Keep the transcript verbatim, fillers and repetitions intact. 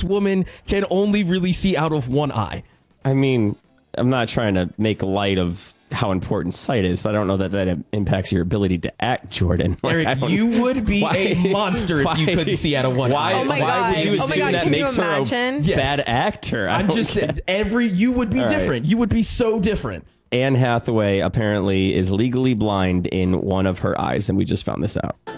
woman can only really see out of one eye. I mean, I'm not trying to make light of how important sight is, but I don't know that that impacts your ability to act, Jordan. Like, Eric, you would be why, a monster if why, you couldn't see out of one why, eye. Oh my why God. would you Oh my assume God, that can you makes her a imagine? Yes. bad actor? I I'm don't just get- every you would be All right. different. You would be so different. Anne Hathaway apparently is legally blind in one of her eyes, and we just found this out.